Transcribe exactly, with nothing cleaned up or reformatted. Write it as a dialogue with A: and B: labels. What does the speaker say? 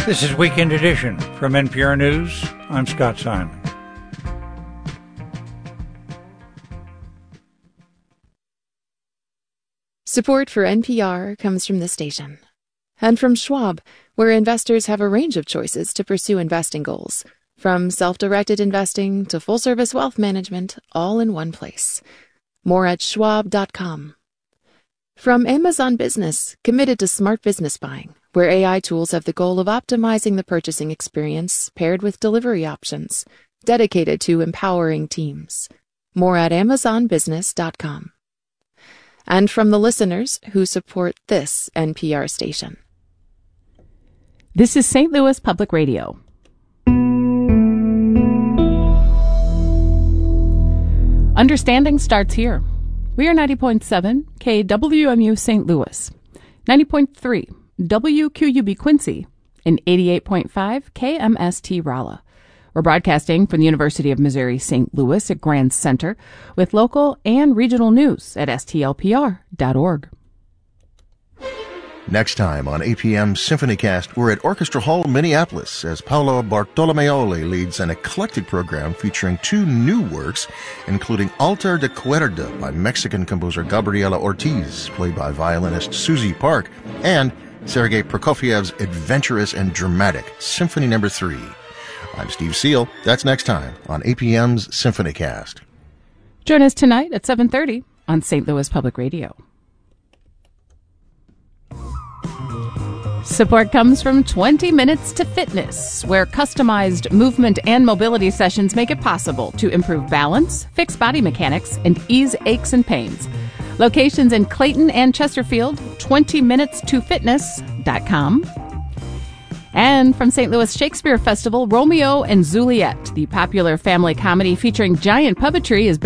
A: This is Weekend Edition from N P R News. I'm Scott Simon.
B: Support for N P R comes from the station and from Schwab, where investors have a range of choices to pursue investing goals, from self-directed investing to full-service wealth management, all in one place. More at schwab dot com. From Amazon Business, committed to smart business buying, where A I tools have the goal of optimizing the purchasing experience paired with delivery options, dedicated to empowering teams. More at amazon business dot com. And from the listeners who support this N P R station.
C: This is Saint Louis Public Radio. Understanding starts here. We are ninety point seven K W M U Saint Louis, ninety point three W Q U B Quincy, and eighty-eight point five K M S T Rolla. We're broadcasting from the University of Missouri Saint Louis at Grand Center with local and regional news at S T L P R dot org.
D: Next time on A P M SymphonyCast, we're at Orchestra Hall, Minneapolis, as Paolo Bartolomeoli leads an eclectic program featuring two new works, including Altar de Cuerda by Mexican composer Gabriela Ortiz, played by violinist Susie Park, and Sergei Prokofiev's adventurous and dramatic Symphony Number Three. I'm Steve Seal. That's next time on A P M's SymphonyCast.
C: Join us tonight at seven thirty on Saint Louis Public Radio. Support comes from twenty minutes to Fitness, where customized movement and mobility sessions make it possible to improve balance, fix body mechanics, and ease aches and pains. Locations in Clayton and Chesterfield, twenty minutes to fitness dot com. And from Saint Louis Shakespeare Festival, Romeo and Juliet, the popular family comedy featuring giant puppetry, is back.